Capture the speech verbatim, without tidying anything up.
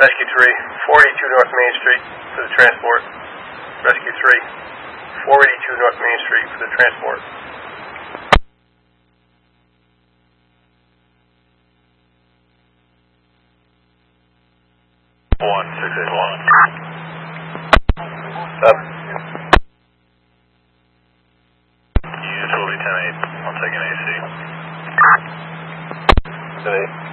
Rescue three, four eighty-two North Main Street for the transport. Rescue three, four eighty-two North Main Street for the transport. one six eight one. Up. Units will be ten eight. I'll take an A C. ten eight.